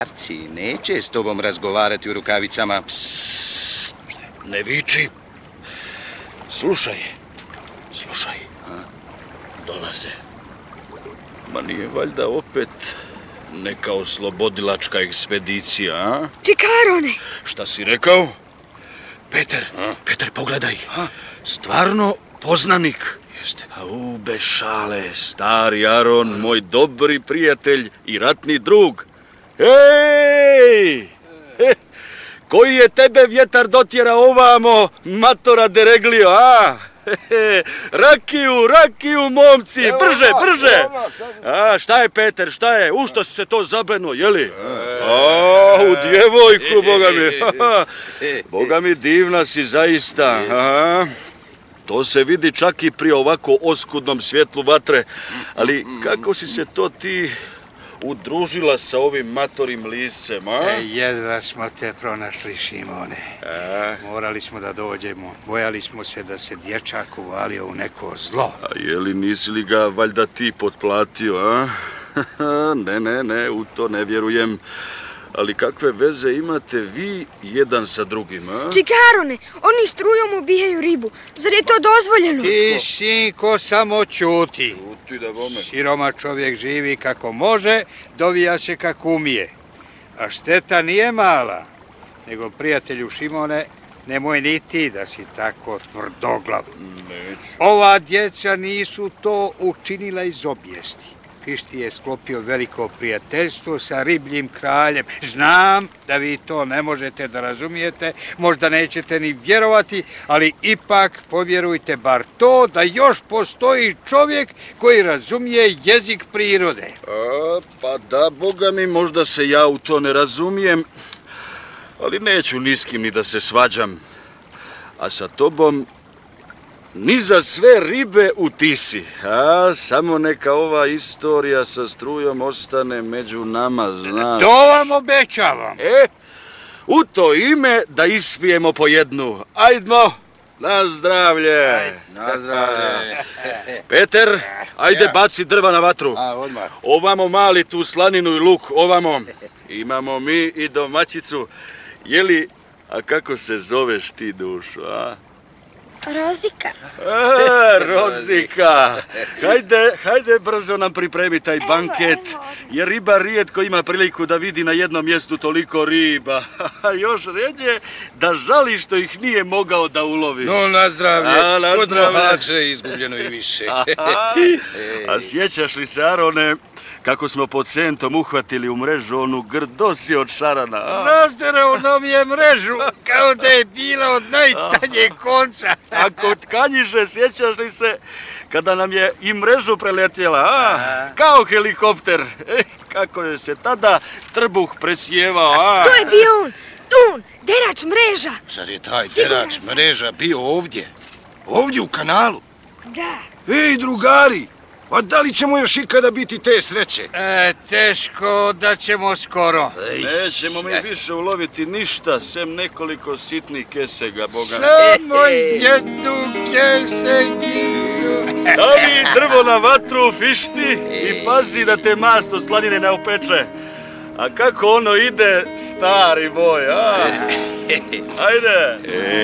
Arci neće s tobom razgovarati u rukavicama. Psst, ne viči. Slušaj. Dolaze. Ma nije valjda opet neka oslobodilačka ekspedicija, a? Čikarone! Šta si rekao? Peter, pogledaj. Stvarno poznanik. Jeste. A bez šale, stari Aron, moj dobri prijatelj i ratni drug. Hej! Koji je tebe vjetar dotjera ovamo, matora dereglio, a? Rakiju, momci, brže! A, šta je, Peter, šta je? U što si se to zabreno, jeli? U djevojku, Boga mi, divna si zaista. To se vidi čak i pri ovako oskudnom svjetlu vatre, ali kako si se to ti udružila sa ovim matorim lisem, a? Jedva smo te pronašli, Šimone. Morali smo da dođemo. Bojali smo se da se dječak uvalio u neko zlo. A jeli nisi li ga valjda ti potplatio, a? Ne, u to ne vjerujem. Ali kakve veze imate vi jedan sa drugim, a? Čikarone, oni strujom ubijaju ribu. Zar je to dozvoljeno? Ti, sinko, samo ćuti. Ćuti da bome. Siroma čovjek živi kako može, dovija se kako umije. A šteta nije mala. Nego, prijatelju Šimone, nemoj ni ti da si tako tvrdoglav. Neću. Ova djeca nisu to učinila iz obijesti. Pišti je sklopio veliko prijateljstvo sa ribljim kraljem. Znam da vi to ne možete da razumijete, možda nećete ni vjerovati, ali ipak povjerujte bar to da još postoji čovjek koji razumije jezik prirode. Pa da, Boga mi, možda se ja u to ne razumijem, ali neću ni s kim ni da se svađam. A sa tobom ni za sve ribe u Tisi. Samo neka ova istorija sa strujom ostane među nama, znaš. To vam obećavam. U to ime da ispijemo po jednu. Ajdmo, na zdravlje. Na zdravlje. Peter, ajde baci drva na vatru. Odmah. Ovamo mali tu slaninu i luk, ovamo. Imamo mi i domaćicu. Jeli, a kako se zoveš ti, dušo, a? Rozika. Rozika. Hajde brzo nam pripremi taj banket, jer ribar rijetko ima priliku da vidi na jednom mjestu toliko riba. Još ređe da žali što ih nije mogao da ulovi. No, na zdravlje. Kod mohače izgubljeno i više. A sjećaš li se, Arone, kako smo pod centom uhvatili u mrežu onu grdosi od šarana? Razderao nam je mrežu kao da je bila od najtanjeg konca. A kod Kanjiže, sjećaš li se kada nam je i mrežu preletjela, kao helikopter? Kako je se tada trbuh presjevao, a? To je bio on, derač mreža. Zar je taj derač mreža bio ovdje? Ovdje u kanalu? Da. Ej, drugari, pa da li ćemo još ikada biti te sreće? Teško da ćemo skoro. Nećemo mi više uloviti ništa, sem nekoliko sitnih kesega, Boga. Samo jednu kesegicu. Stavi drvo na vatru, Fišti, i pazi da te mast od slanine ne opeče. A kako ono ide, stari moj, a? Ajde.